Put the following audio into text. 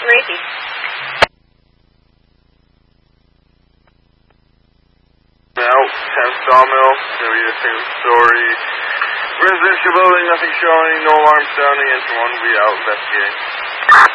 Racy. Out, 10th Sawmill, gonna be a single story. Residential building, nothing showing, no alarm sounding, engine 1 will be out investigating.